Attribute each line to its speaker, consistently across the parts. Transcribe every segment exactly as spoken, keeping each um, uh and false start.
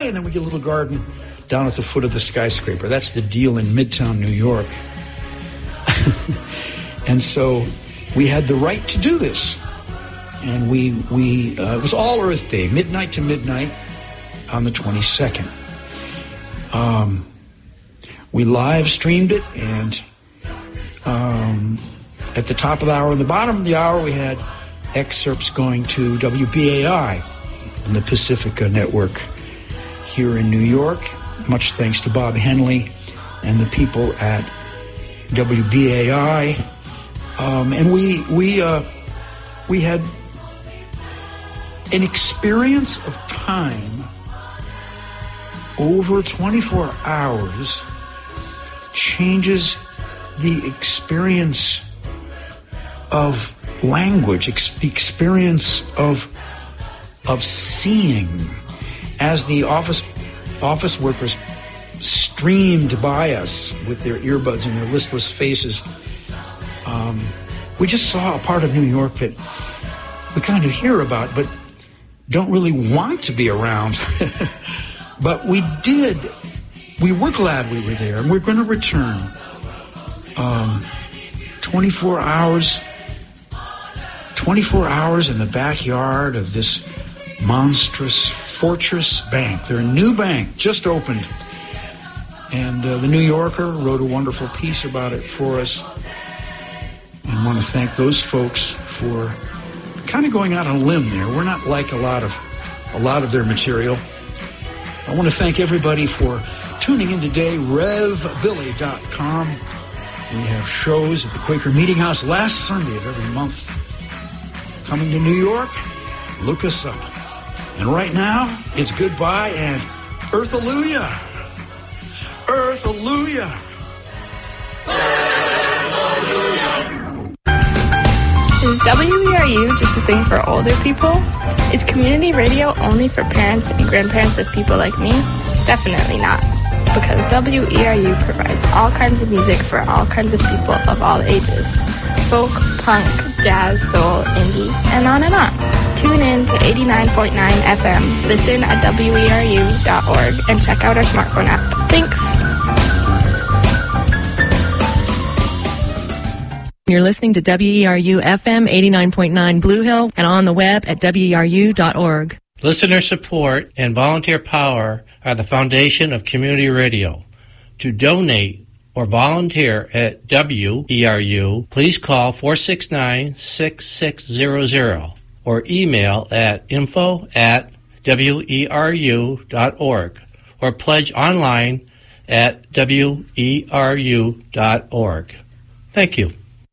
Speaker 1: and then we get a little garden down at the foot of the skyscraper. That's the deal in Midtown New York. And so we had the right to do this. And we, we uh, it was all Earth Day, midnight to midnight on the twenty-second. Um, we live streamed it, and um, at the top of the hour and the bottom of the hour, we had excerpts going to W B A I and the Pacifica Network here in New York. Much thanks to Bob Henley and the people at W B A I. Um, and we we uh, we had an experience of time over twenty-four hours changes the experience of language, ex- the experience of of seeing, as the office office workers streamed by us with their earbuds and their listless faces. Um, we just saw a part of New York that we kind of hear about, but don't really want to be around. But we did. We were glad we were there, and we're going to return. Um, twenty-four hours, twenty-four hours in the backyard of this monstrous Fortress Bank. Their new bank just opened, and uh, the New Yorker wrote a wonderful piece about it for us. And want to thank those folks for kind of going out on a limb there. We're not like a lot of a lot of their material. I want to thank everybody for tuning in today. Rev Billy dot com. We have shows at the Quaker Meeting House last Sunday of every month. Coming to New York, look us up. And right now, it's goodbye and Earth-alleluia. Earth-alleluia.
Speaker 2: Is W E R U just a thing for older people? Is community radio only for parents and grandparents of people like me? Definitely not. Because W E R U provides all kinds of music for all kinds of people of all ages. Folk, punk, jazz, soul, indie, and on and on. Tune in to eighty-nine point nine F M, listen at W E R U dot org, and check out our smartphone app. Thanks!
Speaker 3: You're listening to W E R U F M eighty-nine point nine Blue Hill and on the web at W E R U dot org.
Speaker 4: Listener support and volunteer power are the foundation of community radio. To donate or volunteer at W E R U, please call four six nine, six six zero zero or email at info at W E R U dot org or pledge online at W E R U dot org. Thank you.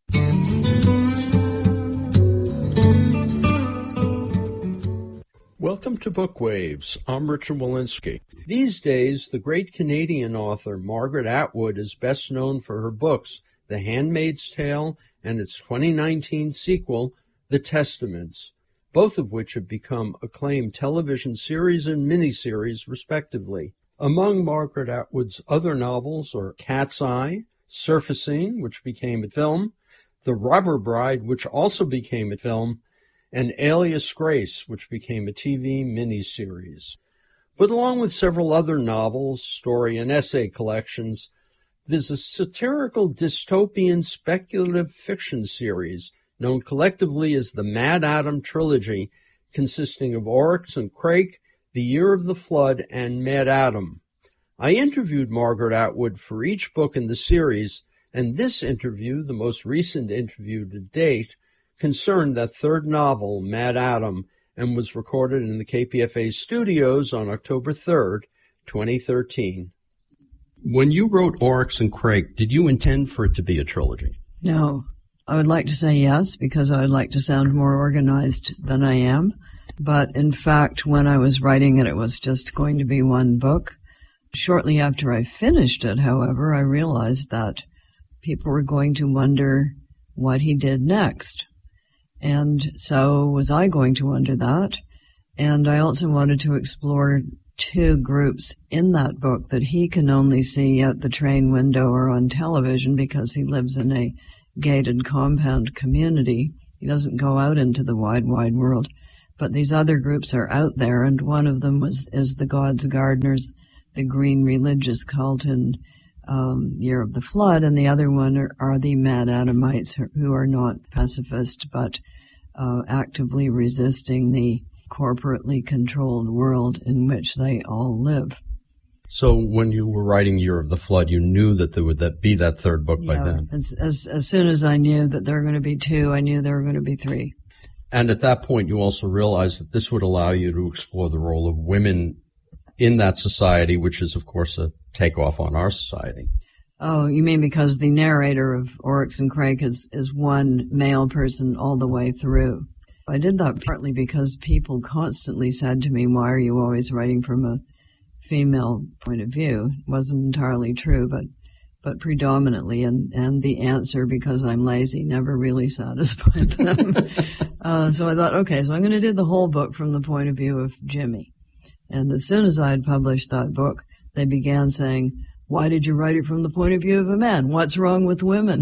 Speaker 5: Welcome to Bookwaves. I'm Richard Walensky. These days, the great Canadian author Margaret Atwood is best known for her books, The Handmaid's Tale and its twenty nineteen sequel, The Testaments, both of which have become acclaimed television series and miniseries, respectively. Among Margaret Atwood's other novels are Cat's Eye, Surfacing, which became a film, The Robber Bride, which also became a film, and Alias Grace, which became a T V miniseries. But along with several other novels, story, and essay collections, there's a satirical dystopian speculative fiction series known collectively as the Mad Adam Trilogy, consisting of Oryx and Crake, The Year of the Flood, and Mad Adam. I interviewed Margaret Atwood for each book in the series, and this interview, the most recent interview to date, concerned that third novel, Mad Adam, and was recorded in the K P F A studios on October third, twenty thirteen. When you wrote Oryx and Crake, did you intend for it to be a trilogy?
Speaker 6: No. I would like to say yes, because I would like to sound more organized than I am. But in fact, when I was writing it, it was just going to be one book. Shortly after I finished it, however, I realized that people were going to wonder what he did next. And so was I going to wonder that. And I also wanted to explore two groups in that book that he can only see at the train window or on television because he lives in a gated compound community. He doesn't go out into the wide, wide world. But these other groups are out there, and one of them was is the God's Gardeners, the Green Religious Cult in um, Year of the Flood, and the other one are, are the Mad Adamites, who are not pacifist but uh, actively resisting the corporately controlled world in which they all live.
Speaker 5: So when you were writing Year of the Flood, you knew that there would that be that third book
Speaker 6: yeah,
Speaker 5: by then?
Speaker 6: As, as, as soon as I knew that there were going to be two, I knew there were going to be three.
Speaker 5: And at that point, you also realized that this would allow you to explore the role of women in that society, which is, of course, a takeoff on our society.
Speaker 6: Oh, you mean because the narrator of Oryx and Crake is, is one male person all the way through? I did that partly because people constantly said to me, why are you always writing from a female point of view? It wasn't entirely true, but but predominantly, and, and the answer, because I'm lazy, never really satisfied them. uh, so I thought, okay, so I'm going to do the whole book from the point of view of Jimmy. And as soon as I had published that book, they began saying, why did you write it from the point of view of a man? What's wrong with women?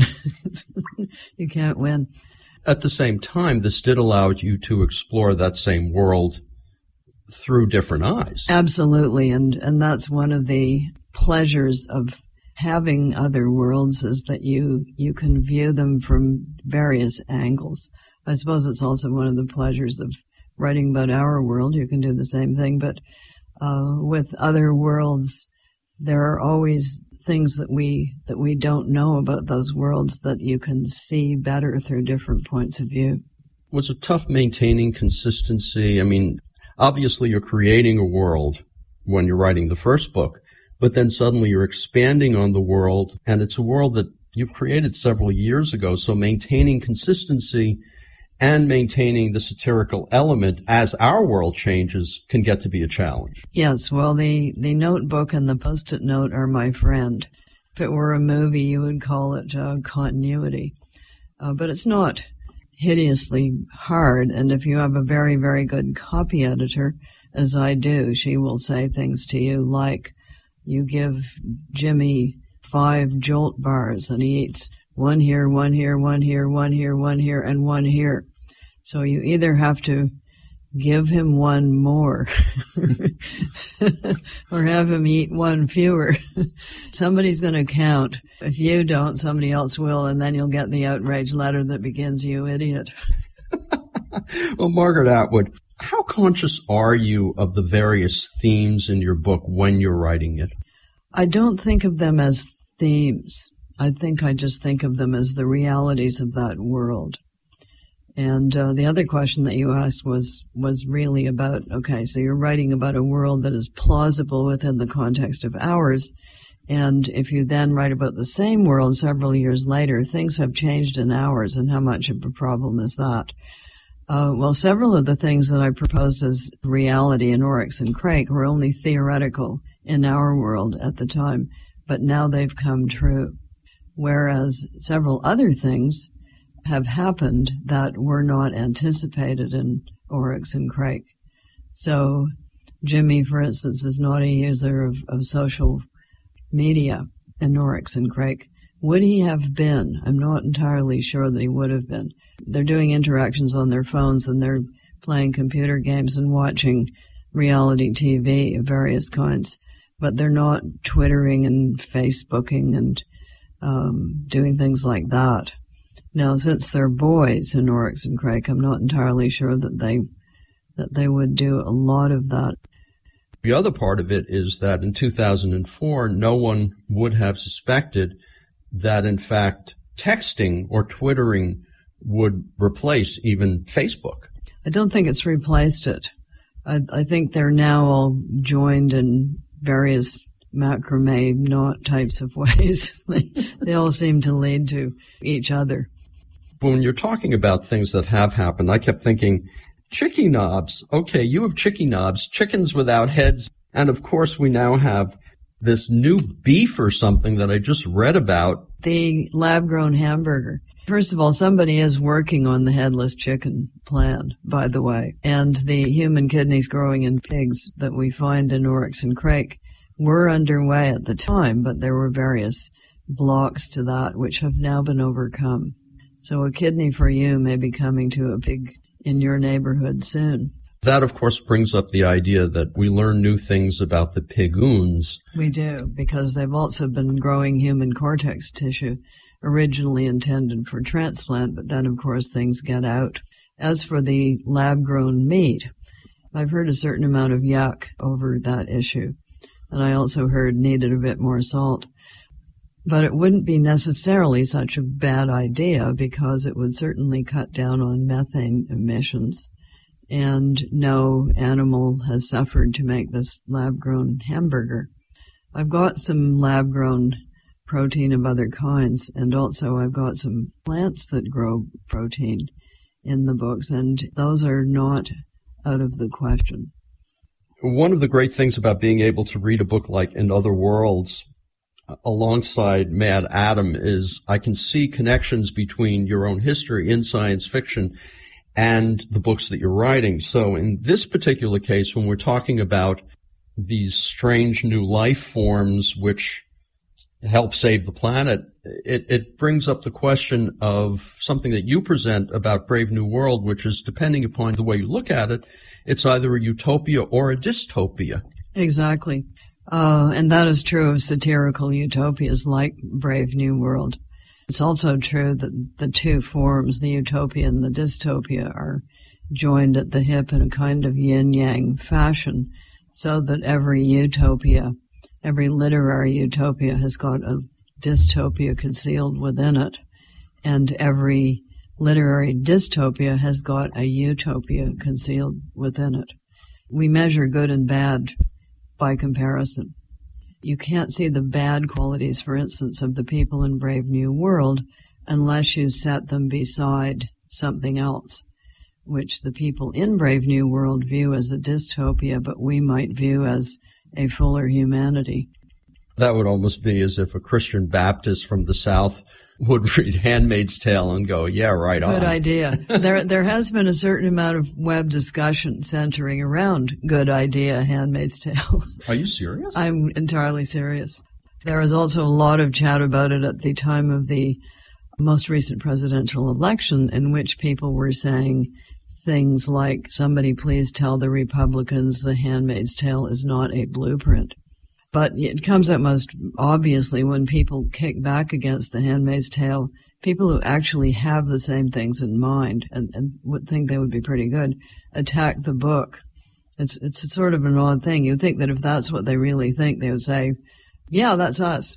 Speaker 6: You can't win.
Speaker 5: At the same time, this did allow you to explore that same world through different eyes.
Speaker 6: Absolutely, and, and that's one of the pleasures of having other worlds, is that you, you can view them from various angles. I suppose it's also one of the pleasures of writing about our world. You can do the same thing, but uh, with other worlds, there are always things that we that we don't know about those worlds that you can see better through different points of view.
Speaker 5: Was it tough maintaining consistency? I mean, obviously you're creating a world when you're writing the first book, but then suddenly you're expanding on the world, and it's a world that you've created several years ago, so maintaining consistency and maintaining the satirical element as our world changes can get to be a challenge.
Speaker 6: Yes, well, the, the notebook and the Post-it note are my friend. If it were a movie, you would call it uh, continuity. Uh, but it's not hideously hard, and if you have a very, very good copy editor, as I do, she will say things to you like, you give Jimmy five Jolt bars, and he eats one here, one here, one here, one here, one here, and one here. So you either have to give him one more or have him eat one fewer. Somebody's going to count. If you don't, somebody else will, and then you'll get the outrage letter that begins, you idiot.
Speaker 5: Well, Margaret Atwood, how conscious are you of the various themes in your book when you're writing it?
Speaker 6: I don't think of them as themes. I think I just think of them as the realities of that world. And uh, the other question that you asked was was really about, okay, so you're writing about a world that is plausible within the context of ours, and if you then write about the same world several years later, things have changed in ours, and how much of a problem is that? Uh, well, several of the things that I proposed as reality in Oryx and Crake were only theoretical in our world at the time, but now they've come true. Whereas several other things have happened that were not anticipated in Oryx and Crake. So Jimmy, for instance, is not a user of, of social media in Oryx and Crake. Would he have been? I'm not entirely sure that he would have been. They're doing interactions on their phones, and they're playing computer games and watching reality T V of various kinds, but they're not Twittering and Facebooking and um, doing things like that. Now, since they're boys in Oryx and Crake, I'm not entirely sure that they that they would do a lot of that.
Speaker 5: The other part of it is that in two thousand four, no one would have suspected that, in fact, texting or Twittering would replace even Facebook.
Speaker 6: I don't think it's replaced it. I, I think they're now all joined in various macrame knot types of ways. they, they all seem to lead to each other.
Speaker 5: When you're talking about things that have happened, I kept thinking, chicky knobs. Okay, you have chicky knobs, chickens without heads. And of course, we now have this new beef or something that I just read about.
Speaker 6: The lab-grown hamburger. First of all, somebody is working on the headless chicken plan, by the way. And the human kidneys growing in pigs that we find in Oryx and Crake were underway at the time, but there were various blocks to that which have now been overcome. So a kidney for you may be coming to a pig in your neighborhood soon.
Speaker 5: That, of course, brings up the idea that we learn new things about the piguns.
Speaker 6: We do, because they've also been growing human cortex tissue, originally intended for transplant, but then, of course, things get out. As for the lab-grown meat, I've heard a certain amount of yuck over that issue, and I also heard needed a bit more salt. But it wouldn't be necessarily such a bad idea, because it would certainly cut down on methane emissions. And no animal has suffered to make this lab-grown hamburger. I've got some lab-grown protein of other kinds, and also I've got some plants that grow protein in the books, and those are not out of the question.
Speaker 5: One of the great things about being able to read a book like In Other Worlds alongside Mad Adam is I can see connections between your own history in science fiction and the books that you're writing. So in this particular case, when we're talking about these strange new life forms which help save the planet, it, it brings up the question of something that you present about Brave New World, which is, depending upon the way you look at it, it's either a utopia or a dystopia.
Speaker 6: Exactly. Uh, and that is true of satirical utopias like Brave New World. It's also true that the two forms, the utopia and the dystopia, are joined at the hip in a kind of yin-yang fashion, so that every utopia, every literary utopia has got a dystopia concealed within it, and every literary dystopia has got a utopia concealed within it. We measure good and bad by comparison. You can't see the bad qualities, for instance, of the people in Brave New World unless you set them beside something else, which the people in Brave New World view as a dystopia, but we might view as a fuller humanity.
Speaker 5: That would almost be as if a Christian Baptist from the South would read Handmaid's Tale and go, yeah, right on.
Speaker 6: Good idea. There there has been a certain amount of web discussion centering around Good Idea, Handmaid's Tale.
Speaker 5: Are you serious?
Speaker 6: I'm entirely serious. There was also a lot of chat about it at the time of the most recent presidential election, in which people were saying things like, somebody please tell the Republicans the Handmaid's Tale is not a blueprint. But it comes out most obviously when people kick back against the Handmaid's Tale, people who actually have the same things in mind and, and would think they would be pretty good, attack the book. It's it's sort of an odd thing. You'd think that if that's what they really think, they would say, yeah, that's us.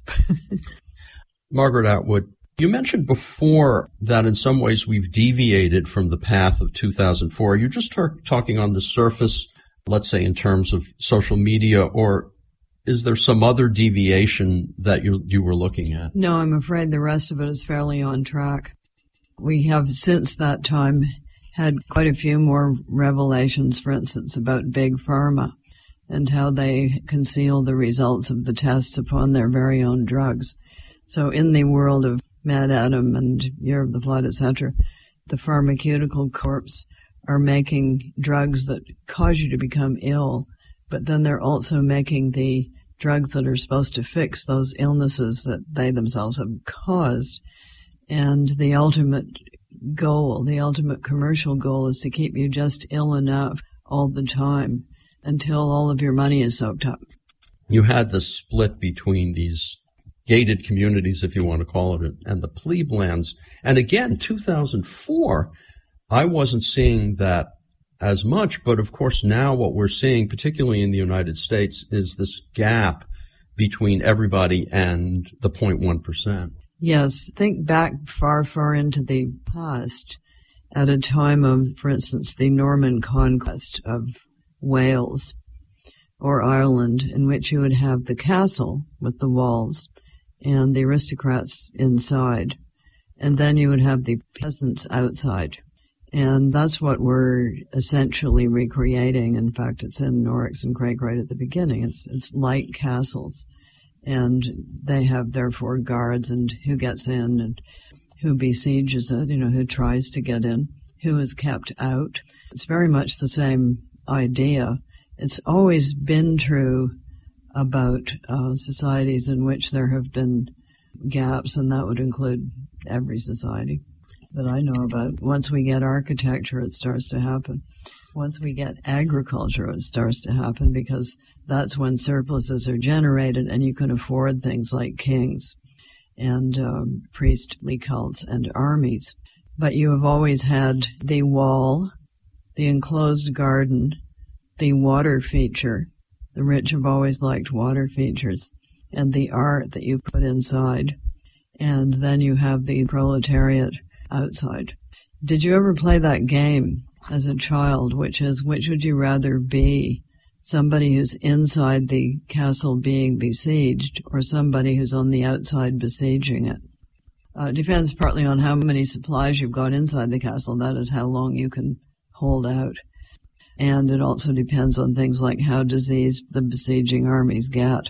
Speaker 5: Margaret Atwood, you mentioned before that in some ways we've deviated from the path of two thousand four. Are you just t- talking on the surface, let's say in terms of social media, or is there some other deviation that you you were looking at?
Speaker 6: No, I'm afraid the rest of it is fairly on track. We have since that time had quite a few more revelations, for instance, about Big Pharma and how they conceal the results of the tests upon their very own drugs. So in the world of Mad Adam and Year of the Flood, et cetera, the pharmaceutical corps are making drugs that cause you to become ill, but then they're also making the drugs that are supposed to fix those illnesses that they themselves have caused. And the ultimate goal, the ultimate commercial goal, is to keep you just ill enough all the time until all of your money is soaked up.
Speaker 5: You had the split between these gated communities, if you want to call it, and the pleblands. And again, two thousand four, I wasn't seeing that as much, but of course now what we're seeing, particularly in the United States, is this gap between everybody and the zero point one percent.
Speaker 6: Yes, think back far, far into the past at a time of, for instance, the Norman conquest of Wales or Ireland, in which you would have the castle with the walls and the aristocrats inside, and then you would have the peasants outside. And that's what we're essentially recreating. In fact, it's in Norix and Craig right at the beginning. It's it's like castles, and they have therefore guards and who gets in and who besieges it, you know, who tries to get in, who is kept out. It's very much the same idea. It's always been true about uh, societies in which there have been gaps, and that would include every society that I know about. Once we get architecture, it starts to happen. once we get agriculture, it starts to happen because that's when surpluses are generated and you can afford things like kings and um, priestly cults and armies. But you have always had the wall, the enclosed garden, the water feature. The rich have always liked water features, and the art that you put inside. And then you have the proletariat outside. Did you ever play that game as a child, which is, which would you rather be? Somebody who's inside the castle being besieged, or somebody who's on the outside besieging it? Uh, it depends partly on how many supplies you've got inside the castle. That is how long you can hold out. And it also depends on things like how diseased the besieging armies get.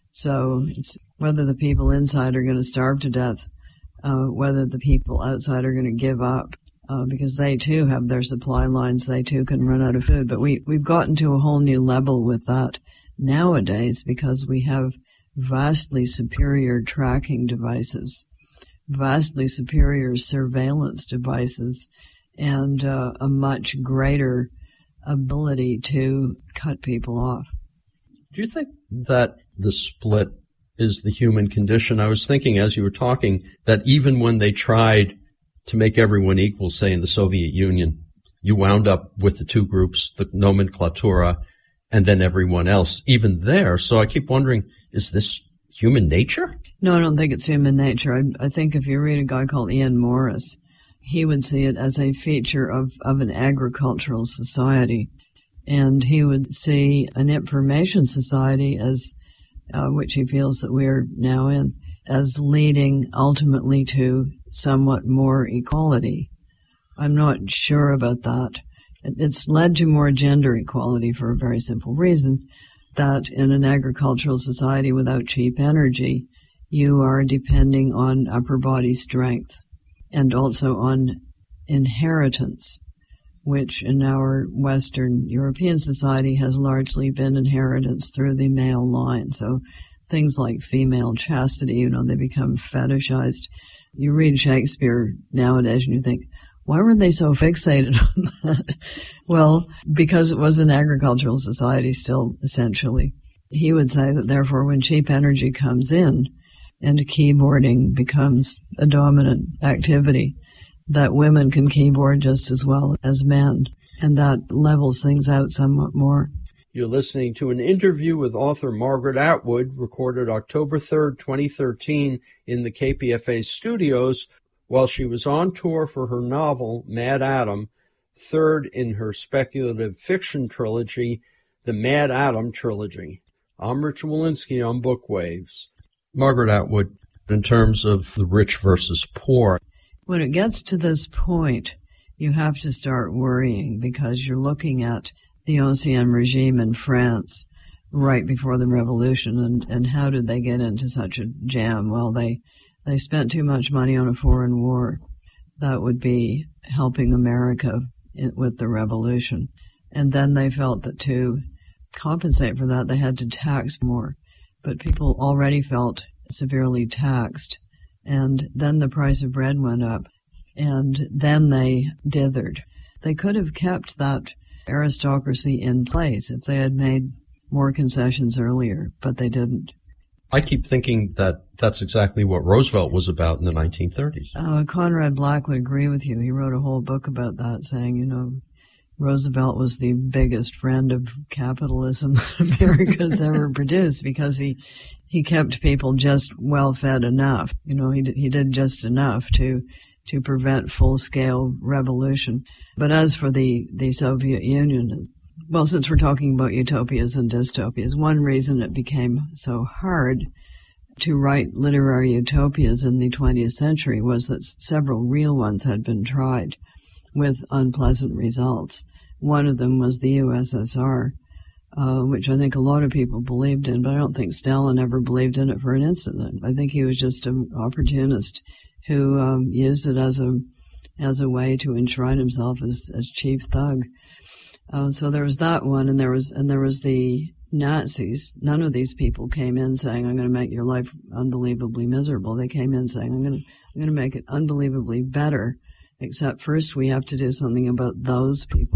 Speaker 6: So it's whether the people inside are going to starve to death, uh, whether the people outside are going to give up, uh, because they too have their supply lines. They too can run out of food. But we, we've gotten to a whole new level with that nowadays because we have vastly superior tracking devices, vastly superior surveillance devices, and uh, a much greater ability to cut people off.
Speaker 5: Do you think that the split is the human condition? I was thinking as you were talking that even when they tried to make everyone equal, say in the Soviet Union, you wound up with the two groups, the nomenclatura, and then everyone else, even there. So I keep wondering, is this human nature?
Speaker 6: No, I don't think it's human nature. I, I think if you read a guy called Ian Morris, he would see it as a feature of, of an agricultural society. And he would see an information society, as uh, which he feels that we're now in, as leading ultimately to somewhat more equality. I'm not sure about that. It's led to more gender equality for a very simple reason, that in an agricultural society without cheap energy, you are depending on upper body strength and also on inheritance, which in our Western European society has largely been inheritance through the male line. So things like female chastity, you know, they become fetishized. You read Shakespeare nowadays and you think, why were they so fixated on that? Well, because it was an agricultural society still, essentially. He would say that therefore when cheap energy comes in and keyboarding becomes a dominant activity, that women can keyboard just as well as men, and that levels things out somewhat more.
Speaker 5: You're listening to an interview with author Margaret Atwood, recorded October third, twenty thirteen, in the K P F A studios while she was on tour for her novel, MaddAddam, third in her speculative fiction trilogy, the MaddAddam Trilogy. I'm Richard Wolinsky on Bookwaves. Margaret Atwood, in terms of the rich versus poor,
Speaker 6: when it gets to this point, you have to start worrying because you're looking at the Ancien regime in France right before the revolution, and, and how did they get into such a jam? Well, they, they spent too much money on a foreign war that would be helping America in, with the revolution. And then they felt that to compensate for that, they had to tax more. But people already felt severely taxed. And then the price of bread went up, and then they dithered. They could have kept that aristocracy in place if they had made more concessions earlier, but they didn't.
Speaker 5: I keep thinking that that's exactly what Roosevelt was about in the nineteen thirties.
Speaker 6: Uh, Conrad Black would agree with you. He wrote a whole book about that, saying, you know, Roosevelt was the biggest friend of capitalism America's ever produced because he he kept people just well-fed enough. You know, he did, he did just enough to to prevent full-scale revolution. But as for the, the Soviet Union, well, since we're talking about utopias and dystopias, one reason it became so hard to write literary utopias in the twentieth century was that several real ones had been tried with unpleasant results. One of them was the U S S R, uh, which I think a lot of people believed in, but I don't think Stalin ever believed in it for an instant. I think he was just an opportunist who um, used it as a as a way to enshrine himself as, as chief thug. Uh, so there was that one, and there was and there was the Nazis. None of these people came in saying, "I'm going to make your life unbelievably miserable." They came in saying, "I'm going to I'm going to make it unbelievably better." Except first we have to do something about those people.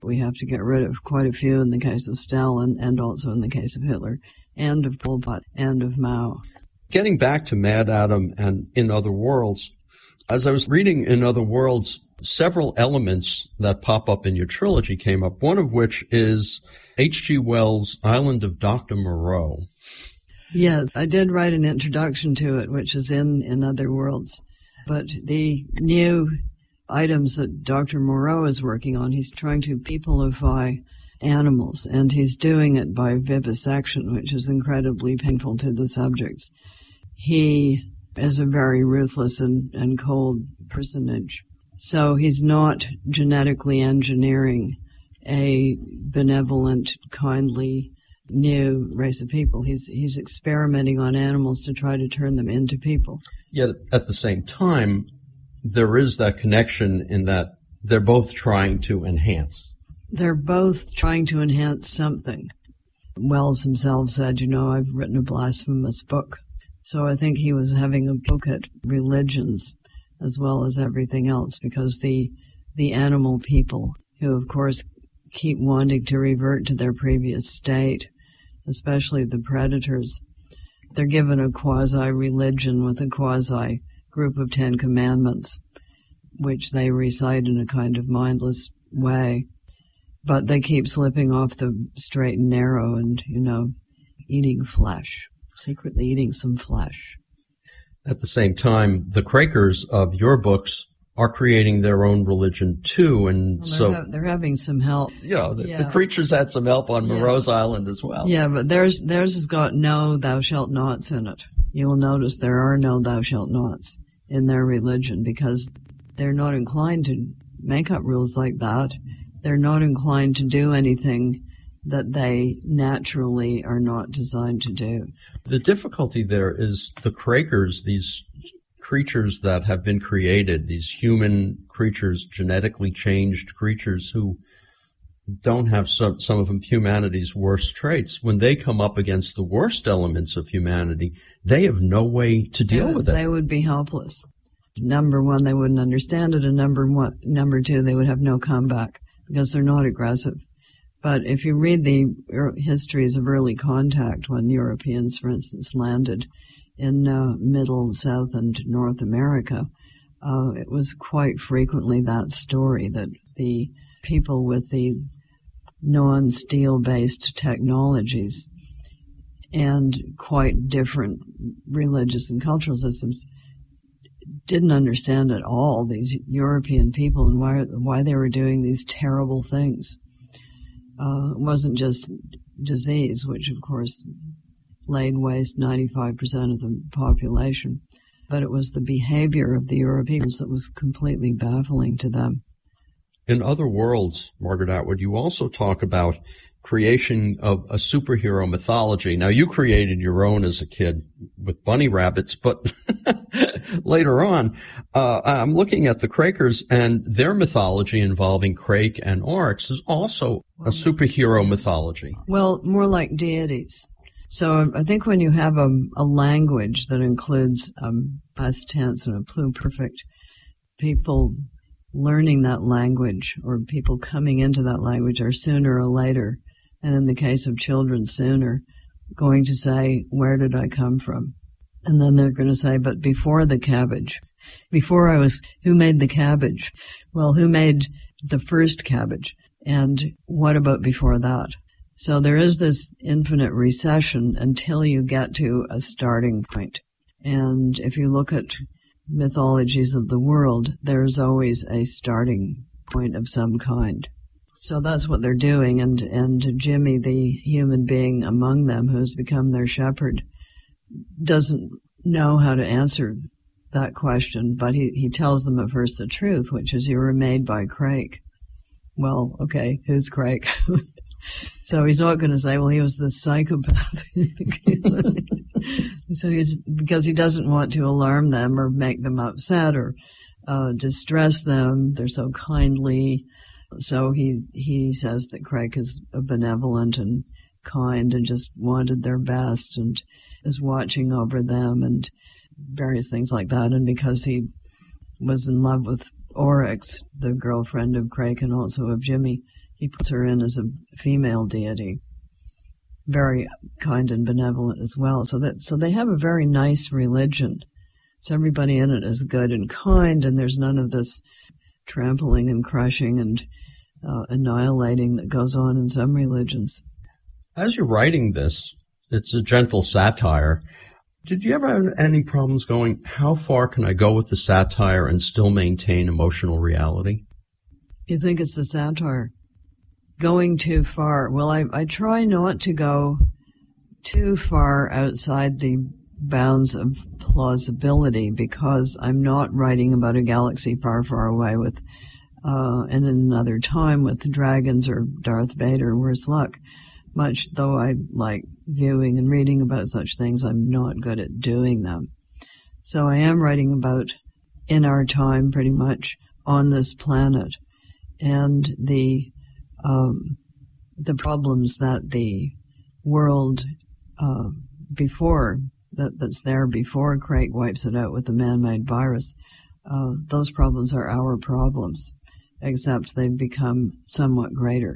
Speaker 6: We have to get rid of quite a few in the case of Stalin and also in the case of Hitler and of Pol Pot and of Mao.
Speaker 5: Getting back to Mad Adam and In Other Worlds, as I was reading In Other Worlds, several elements that pop up in your trilogy came up, one of which is H G Wells' Island of Doctor Moreau.
Speaker 6: Yes, I did write an introduction to it, which is in In Other Worlds. But the new items that Doctor Moreau is working on, he's trying to peopleify animals, and he's doing it by vivisection, which is incredibly painful to the subjects. He is a very ruthless and, and cold personage. So he's not genetically engineering a benevolent, kindly, new race of people. He's he's experimenting on animals to try to turn them into people.
Speaker 5: Yet at the same time, there is that connection in that they're both trying to enhance.
Speaker 6: They're both trying to enhance something. Wells himself said, you know, I've written a blasphemous book. So I think he was having a look at religions as well as everything else, because the the animal people, who of course keep wanting to revert to their previous state, especially the predators, they're given a quasi-religion with a quasi-group of Ten Commandments, which they recite in a kind of mindless way. But they keep slipping off the straight and narrow and, you know, eating flesh, secretly eating some flesh.
Speaker 5: At the same time, the Quakers of your books are creating their own religion too, and
Speaker 6: well, they're
Speaker 5: so
Speaker 6: ha- they're having some help.
Speaker 5: Yeah, the,
Speaker 6: yeah.
Speaker 5: the creatures had some help on
Speaker 6: yeah.
Speaker 5: Moreau's Island as well.
Speaker 6: Yeah, but theirs theirs has got no thou shalt nots in it. You will notice there are no thou shalt nots in their religion because they're not inclined to make up rules like that. They're not inclined to do anything that they naturally are not designed to do.
Speaker 5: The difficulty there is the Quakers, these creatures that have been created, these human creatures, genetically changed creatures who don't have some, some of humanity's worst traits. When they come up against the worst elements of humanity, they have no way to deal
Speaker 6: they,
Speaker 5: with it.
Speaker 6: They would be helpless. Number one, they wouldn't understand it, and number one, number two, they would have no comeback because they're not aggressive. But if you read the histories of early contact, when Europeans, for instance, landed in uh, Middle, South, and North America, uh, it was quite frequently that story that the people with the non-steel-based technologies and quite different religious and cultural systems didn't understand at all these European people and why why they were doing these terrible things. Uh, it wasn't just disease, which of course laid waste ninety-five percent of the population, but it was the behavior of the Europeans that was completely baffling to them.
Speaker 5: In Other Worlds, Margaret Atwood, you also talk about creation of a superhero mythology. Now, you created your own as a kid with bunny rabbits, but later on, uh, I'm looking at the Quakers, and their mythology involving Crake and Oryx is also a superhero mythology.
Speaker 6: Well, more like deities. So I think when you have a, a language that includes um, past tense and a pluperfect, people learning that language or people coming into that language are sooner or later, and in the case of children sooner, going to say, where did I come from? And then they're going to say, but before the cabbage, before I was, who made the cabbage? Well, who made the first cabbage? And what about before that? So there is this infinite recession until you get to a starting point. And if you look at mythologies of the world, there's always a starting point of some kind. So that's what they're doing, and, and Jimmy, the human being among them who's become their shepherd, doesn't know how to answer that question, but he, he tells them at first the truth, which is you were made by Crake. Well, okay, who's Crake? So he's not going to say, well, he was this psychopath. So he's, because he doesn't want to alarm them or make them upset or uh, distress them. They're so kindly. So he, he says that Crake is benevolent and kind and just wanted their best and is watching over them and various things like that. And because he was in love with Oryx, the girlfriend of Crake and also of Jimmy, he puts her in as a female deity, very kind and benevolent as well. So that so they have a very nice religion. So everybody in it is good and kind, and there's none of this trampling and crushing and uh, annihilating that goes on in some religions.
Speaker 5: As you're writing this, it's a gentle satire. Did you ever have any problems going, how far can I go with the satire and still maintain emotional reality?
Speaker 6: You think it's a satire? Going too far. Well, I, I try not to go too far outside the bounds of plausibility because I'm not writing about a galaxy far, far away with, uh, in another time with dragons or Darth Vader, worse luck. Much though I like viewing and reading about such things, I'm not good at doing them. So I am writing about in our time, pretty much, on this planet, and the um, the problems that the world uh, before that that's there before Craig wipes it out with the man-made virus. Uh, those problems are our problems, except they've become somewhat greater.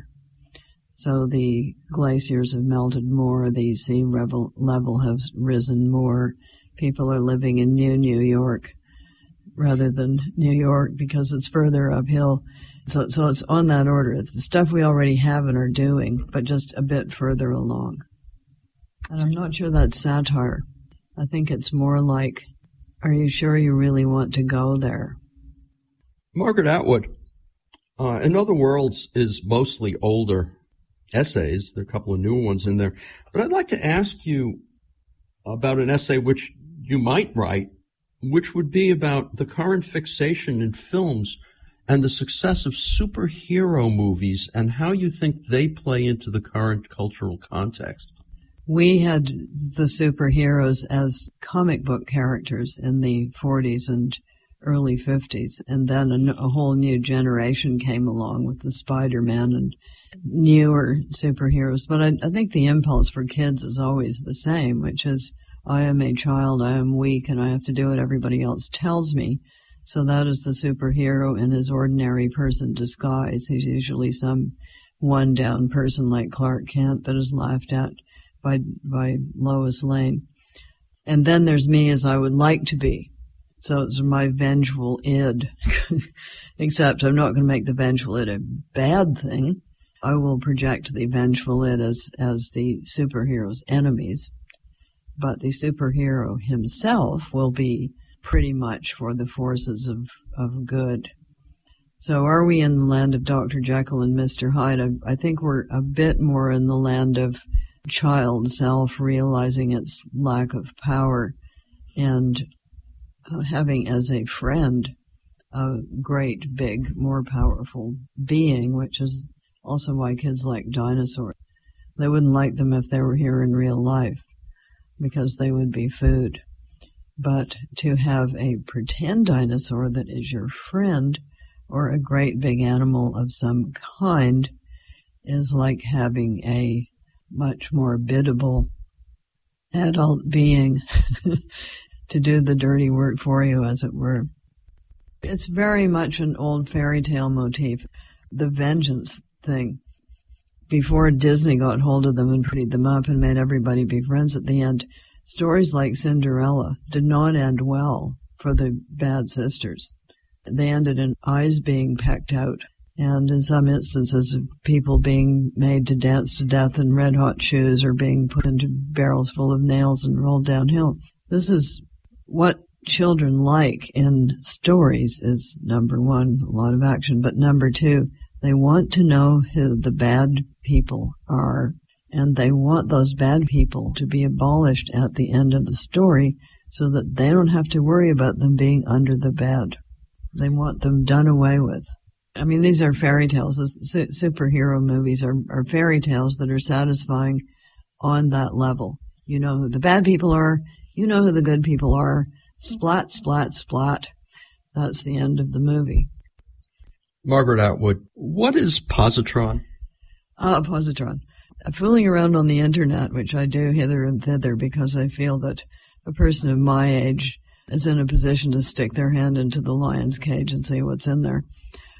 Speaker 6: So the glaciers have melted more, the sea level, level has risen more, people are living in New New York rather than New York because it's further uphill. So, so it's on that order. It's the stuff we already have and are doing, but just a bit further along. And I'm not sure that's satire. I think it's more like, are you sure you really want to go there?
Speaker 5: Margaret Atwood, uh, In Other Worlds is mostly older essays. There are a couple of newer ones in there. But I'd like to ask you about an essay which you might write, which would be about the current fixation in films and the success of superhero movies and how you think they play into the current cultural context.
Speaker 6: We had the superheroes as comic book characters in the forties and early fifties, and then a, a whole new generation came along with the Spider-Man and newer superheroes. But I, I think the impulse for kids is always the same, which is, I am a child, I am weak, and I have to do what everybody else tells me. So that is the superhero in his ordinary person disguise. He's usually some one-down person like Clark Kent that is laughed at by by Lois Lane. And then there's me as I would like to be. So it's my vengeful id. Except I'm not going to make the vengeful id a bad thing. I will project the vengeful id as, as the superhero's enemies. But the superhero himself will be pretty much for the forces of, of good. So are we in the land of Doctor Jekyll and Mister Hyde? I, I think we're a bit more in the land of child self realizing its lack of power and uh, having as a friend a great, big, more powerful being, which is also why kids like dinosaurs. They wouldn't like them if they were here in real life because they would be food. But to have a pretend dinosaur that is your friend or a great big animal of some kind is like having a much more biddable adult being to do the dirty work for you, as it were. It's very much an old fairy tale motif, the vengeance thing. Before Disney got hold of them and prettied them up and made everybody be friends at the end, stories like Cinderella did not end well for the bad sisters. They ended in eyes being pecked out, and in some instances of people being made to dance to death in red-hot shoes or being put into barrels full of nails and rolled downhill. This is what children like in stories is, number one, a lot of action, but number two, they want to know who the bad people are, and they want those bad people to be abolished at the end of the story so that they don't have to worry about them being under the bed. They want them done away with. I mean, these are fairy tales. Su- superhero movies are, are fairy tales that are satisfying on that level. You know who the bad people are. You know who the good people are. Splat, splat, splat. That's the end of the movie.
Speaker 5: Margaret Atwood, what is positron?
Speaker 6: Ah, positron. Uh, fooling around on the internet, which I do hither and thither because I feel that a person of my age is in a position to stick their hand into the lion's cage and see what's in there.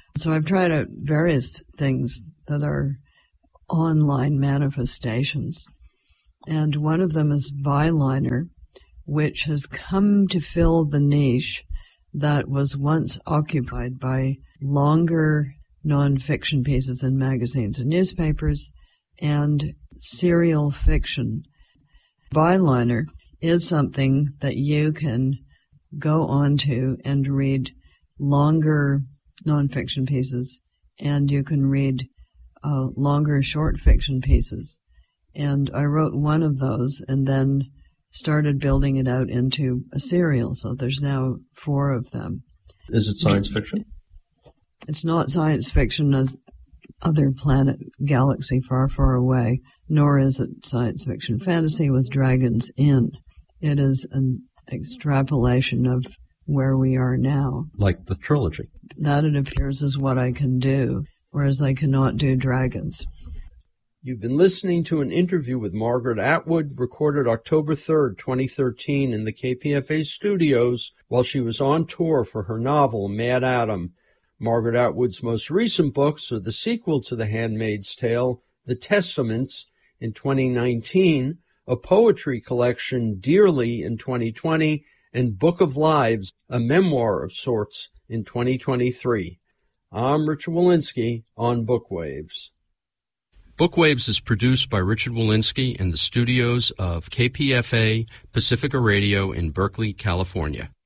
Speaker 6: So I've tried out various things that are online manifestations. And one of them is Byliner, which has come to fill the niche that was once occupied by longer nonfiction pieces in magazines and newspapers and serial fiction. Byliner is something that you can go onto and read longer nonfiction pieces, and you can read uh, longer short fiction pieces. And I wrote one of those and then started building it out into a serial, so there's now four of them.
Speaker 5: Is it science fiction?
Speaker 6: It's not science fiction as other planet, galaxy far, far away, nor is it science fiction fantasy with dragons in. It is an extrapolation of where we are now.
Speaker 5: Like the trilogy.
Speaker 6: That, it appears, is what I can do, whereas I cannot do dragons.
Speaker 5: You've been listening to an interview with Margaret Atwood, recorded October third, twenty thirteen in the K P F A studios while she was on tour for her novel, Mad Adam. Margaret Atwood's most recent books are the sequel to The Handmaid's Tale, The Testaments, in twenty nineteen, a poetry collection, Dearly, in twenty twenty, and Book of Lives, a memoir of sorts, in twenty twenty-three. I'm Richard Wolinsky on Bookwaves. Bookwaves is produced by Richard Wolinsky in the studios of K P F A Pacifica Radio in Berkeley, California.